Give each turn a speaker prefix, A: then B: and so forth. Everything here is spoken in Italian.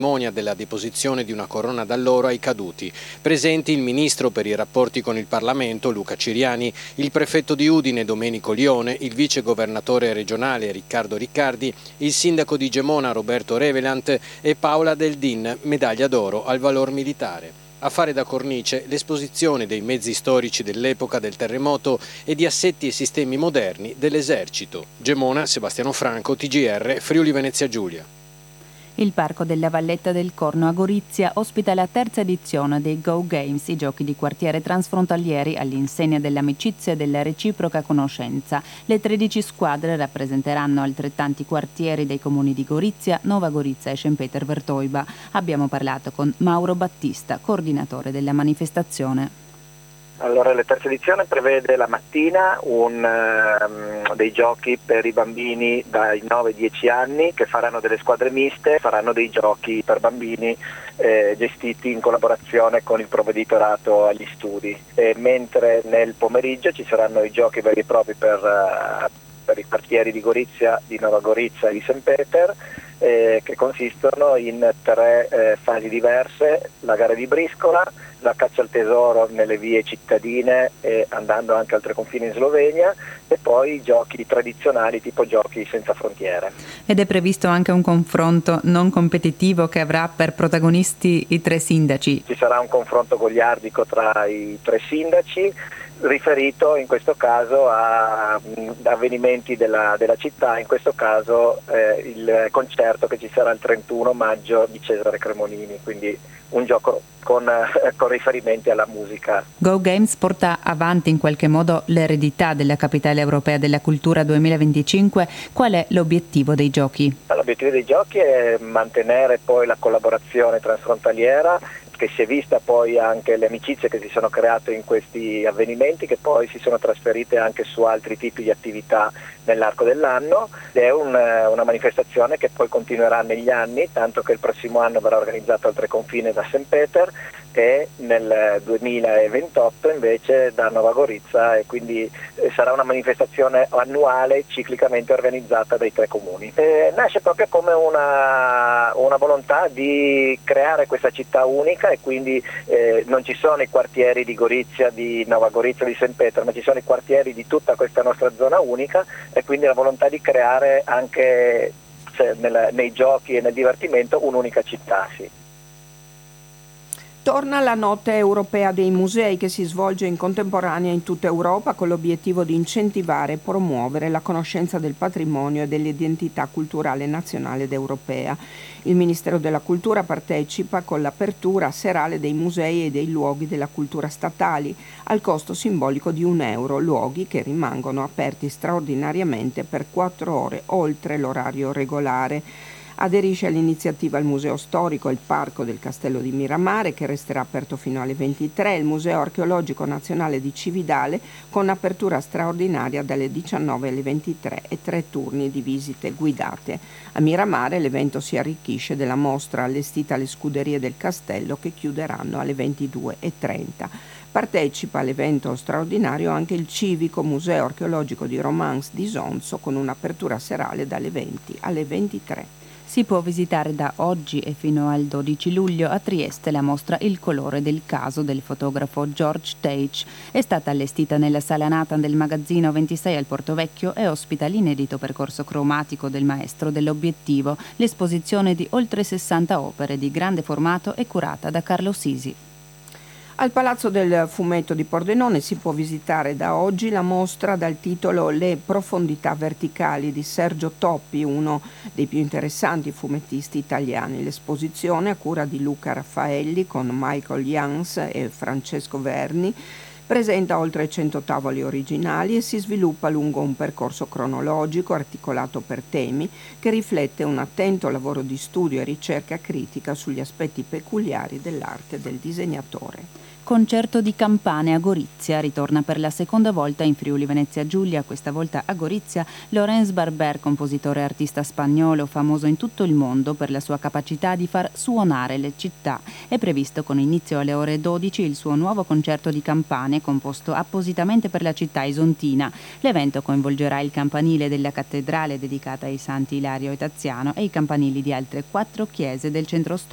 A: della deposizione di una corona d'alloro ai caduti. Presenti il ministro per i rapporti con il Parlamento Luca Ciriani, il prefetto di Udine Domenico Lione, il vice governatore regionale Riccardo Riccardi, il sindaco di Gemona Roberto Revelant e Paola Del Din, medaglia d'oro al valor militare. A fare da cornice l'esposizione dei mezzi storici dell'epoca del terremoto e di assetti e sistemi moderni dell'esercito. Gemona, Sebastiano Franco, TGR, Friuli Venezia Giulia.
B: Il Parco della Valletta del Corno a Gorizia ospita la terza edizione dei Go Games, i giochi di quartiere transfrontalieri all'insegna dell'amicizia e della reciproca conoscenza. Le 13 squadre rappresenteranno altrettanti quartieri dei comuni di Gorizia, Nova Gorizia e Szentpéter-Wertőiba. Abbiamo parlato con Mauro Battista, coordinatore della manifestazione.
C: Allora, la terza edizione prevede la mattina dei giochi per i bambini dai 9 ai 10 anni che faranno delle squadre miste, faranno dei giochi per bambini gestiti in collaborazione con il provveditorato agli studi, mentre nel pomeriggio ci saranno i giochi veri e propri per i quartieri di Gorizia, di Nova Gorizia e di Szentpéter, che consistono in 3 fasi diverse: la gara di briscola, la caccia al tesoro nelle vie cittadine e andando anche oltre confini in Slovenia, e poi i giochi tradizionali tipo giochi senza frontiere.
B: Ed è previsto anche un confronto non competitivo che avrà per protagonisti i 3 sindaci.
C: Ci sarà un confronto goliardico tra i 3 sindaci, riferito in questo caso a avvenimenti della città, in questo caso il concerto che ci sarà il 31 maggio di Cesare Cremonini, quindi un gioco con riferimenti alla musica.
B: Go Games porta avanti in qualche modo l'eredità della Capitale Europea della Cultura 2025. Qual è l'obiettivo dei giochi?
C: L'obiettivo dei giochi è mantenere poi la collaborazione transfrontaliera, che si è vista poi anche le amicizie che si sono create in questi avvenimenti, che poi si sono trasferite anche su altri tipi di attività nell'arco dell'anno. È una manifestazione che poi continuerà negli anni, tanto che il prossimo anno verrà organizzato oltre confine da Szentpéter e nel 2028 invece da Nova Gorizia, e quindi sarà una manifestazione annuale ciclicamente organizzata dai 3 comuni. Nasce proprio come una volontà di creare questa città unica, e quindi non ci sono i quartieri di Gorizia, di Nova Gorizia, di Szentpéter, ma ci sono i quartieri di tutta questa nostra zona unica, e quindi la volontà di creare anche nei giochi e nel divertimento un'unica città. Sì.
D: Torna la Notte Europea dei Musei, che si svolge in contemporanea in tutta Europa con l'obiettivo di incentivare e promuovere la conoscenza del patrimonio e dell'identità culturale nazionale ed europea. Il Ministero della Cultura partecipa con l'apertura serale dei musei e dei luoghi della cultura statali al costo simbolico di €1, luoghi che rimangono aperti straordinariamente per 4 ore oltre l'orario regolare. Aderisce all'iniziativa il Museo Storico e il Parco del Castello di Miramare, che resterà aperto fino alle 23, il Museo Archeologico Nazionale di Cividale, con apertura straordinaria dalle 19 alle 23 e 3 turni di visite guidate. A Miramare l'evento si arricchisce della mostra allestita alle scuderie del castello, che chiuderanno alle 22:30. Partecipa all'evento straordinario anche il Civico Museo Archeologico di Romans di Sonzo, con un'apertura serale dalle 20 alle 23.
B: Si può visitare da oggi e fino al 12 luglio a Trieste la mostra Il colore del caso del fotografo George Teich. È stata allestita nella sala Nathan del magazzino 26 al Portovecchio e ospita l'inedito percorso cromatico del maestro dell'obiettivo. L'esposizione di oltre 60 opere di grande formato è curata da Carlo Sisi.
D: Al Palazzo del Fumetto di Pordenone si può visitare da oggi la mostra dal titolo Le profondità verticali di Sergio Toppi, uno dei più interessanti fumettisti italiani. L'esposizione, a cura di Luca Raffaelli con Michael Jans e Francesco Verni, presenta oltre 100 tavoli originali e si sviluppa lungo un percorso cronologico articolato per temi, che riflette un attento lavoro di studio e ricerca critica sugli aspetti peculiari dell'arte del disegnatore.
B: Concerto di campane a Gorizia. Ritorna per la seconda volta in Friuli Venezia Giulia, questa volta a Gorizia, Lorenz Barber, compositore e artista spagnolo famoso in tutto il mondo per la sua capacità di far suonare le città. È previsto con inizio alle ore 12 il suo nuovo concerto di campane composto appositamente per la città isontina. L'evento coinvolgerà il campanile della cattedrale dedicata ai santi Ilario e Taziano e i campanili di altre 4 chiese del centro storico